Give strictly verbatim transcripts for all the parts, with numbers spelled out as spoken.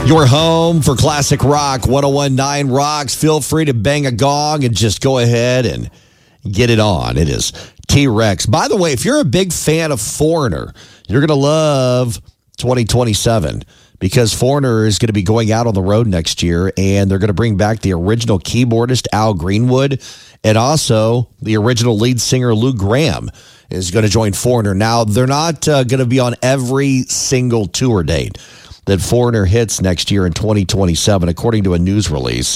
Your home for classic rock, one oh one point nine Rocks. Feel free to bang a gong and just go ahead and get it on. It is T-Rex. By the way, if you're a big fan of Foreigner, you're going to love twenty twenty-seven because Foreigner is going to be going out on the road next year, and they're going to bring back the original keyboardist, Al Greenwood, and also the original lead singer, Lou Gramm, is going to join Foreigner. Now, they're not uh, going to be on every single tour date that Foreigner hits next year in twenty twenty-seven, according to a news release.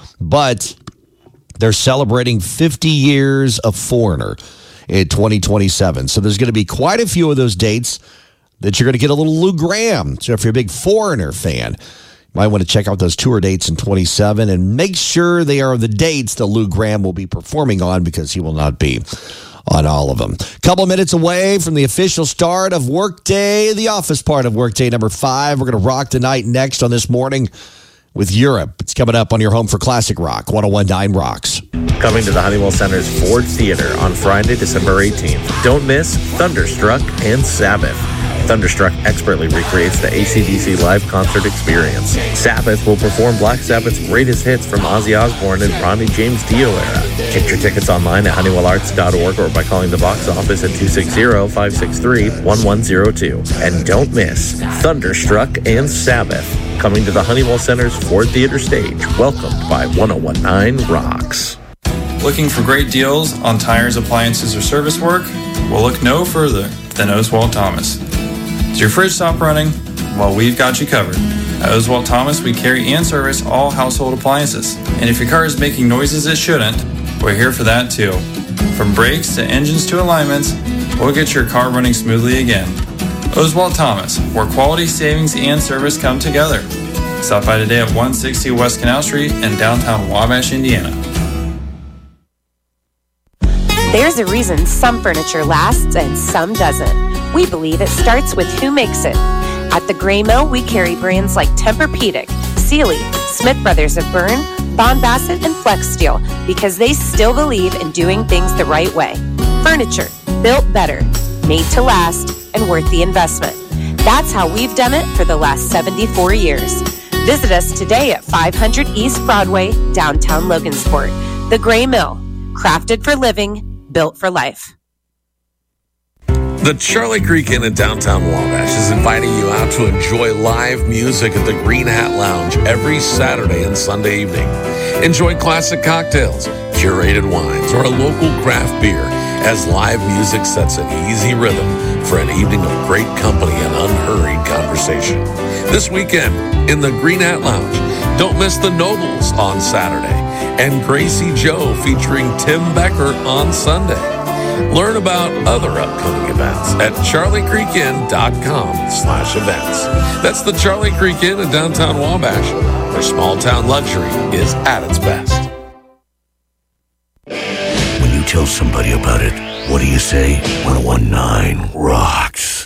But they're celebrating fifty years of Foreigner in twenty twenty-seven. So there's going to be quite a few of those dates that you're going to get a little Lou Gramm. So if you're a big Foreigner fan, you might want to check out those tour dates in twenty-seven and make sure they are the dates that Lou Gramm will be performing on, because he will not be on all of them. Couple minutes away from the official start of Workday, the office part of Workday number five. We're going to rock the night next on This Morning with Europe. It's coming up on your home for classic rock, one oh one point nine Rocks. Coming to the Honeywell Center's Ford Theater on Friday, December eighteenth. Don't miss Thunderstruck and Sabbath. Thunderstruck expertly recreates the A C D C live concert experience. Sabbath will perform Black Sabbath's greatest hits from Ozzy Osbourne and Ronnie James Dio era. Get your tickets online at honeywell arts dot org or by calling the box office at two six zero, five six three, one one zero two. And don't miss Thunderstruck and Sabbath, coming to the Honeywell Center's Ford Theater stage. Welcomed by one oh one point nine Rocks. Looking for great deals on tires, appliances, or service work? Well, look no further than Oswald Thomas. Does your fridge stop running? Well, we've got you covered. At Oswald Thomas, we carry and service all household appliances. And if your car is making noises it shouldn't, we're here for that too. From brakes to engines to alignments, we'll get your car running smoothly again. Oswald Thomas, where quality, savings, and service come together. Stop by today at one sixty West Canal Street in downtown Wabash, Indiana. There's a reason some furniture lasts and some doesn't. We believe it starts with who makes it. At the Gray Mill, we carry brands like Tempur-Pedic, Sealy, Smith Brothers of Bern, Bond Bassett, and Flex Steel, because they still believe in doing things the right way. Furniture built better, made to last, and worth the investment. That's how we've done it for the last seventy-four years. Visit us today at five hundred East Broadway, downtown Logansport. The Gray Mill, crafted for living, built for life. The Charlie Creek Inn in downtown Wabash is inviting you out to enjoy live music at the Green Hat Lounge every Saturday and Sunday evening. Enjoy classic cocktails, curated wines, or a local craft beer as live music sets an easy rhythm for an evening of great company and unhurried conversation. This weekend in the Green Hat Lounge, don't miss the Nobles on Saturday and Gracie Joe featuring Tim Becker on Sunday. Learn about other upcoming events at charlie creek inn dot com slash events. That's the Charlie Creek Inn in downtown Wabash, where small town luxury is at its best. When you tell somebody about it, what do you say? one oh one point nine Rocks.